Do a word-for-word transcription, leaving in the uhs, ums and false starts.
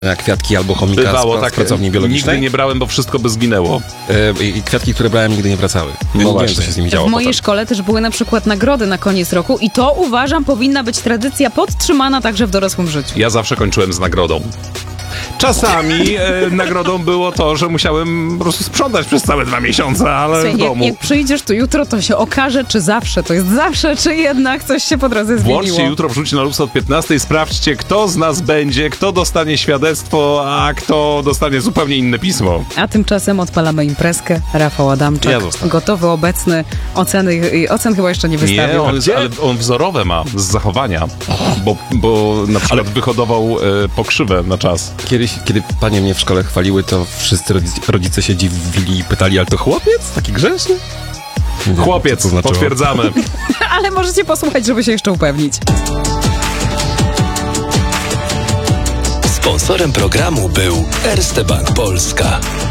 kwiatki albo chomika Bywało z, tak, z pracowni biologicznej? Nigdy nie brałem, bo wszystko by zginęło. E, I kwiatki, które brałem, nigdy nie wracały. No Nie wiem, właśnie. co się z nimi działo W mojej potem. szkole też były na przykład nagrody na koniec roku i to uważam powinna być tradycja podtrzymana także w dorosłym życiu. Ja zawsze kończyłem z nagrodą. Czasami e, nagrodą było to, że musiałem po prostu sprzątać przez całe dwa miesiące, ale Słuchaj, w jak, domu. jak przyjdziesz tu jutro, to się okaże, czy zawsze to jest zawsze, czy jednak coś się po drodze zmieniło. Włączcie jutro, wrzućcie na Lux od piętnastej, sprawdźcie, kto z nas będzie, kto dostanie świadectwo, a kto dostanie zupełnie inne pismo. A tymczasem odpalamy imprezkę. Rafał Adamczak, Ja zostanę. gotowy, obecny. Oceny, i ocen chyba jeszcze nie wystawił. Nie, on, jest, ale on wzorowe ma z zachowania, bo, bo na przykład wyhodował e, pokrzywę na czas. Kiedyś, kiedy panie mnie w szkole chwaliły, to wszyscy rodzice, rodzice się dziwili i pytali, ale to chłopiec? Taki grzeczny? Nie wiem, Chłopiec, co to znaczyło. potwierdzamy. Ale możecie posłuchać, żeby się jeszcze upewnić. Sponsorem programu był Erste Bank Polska.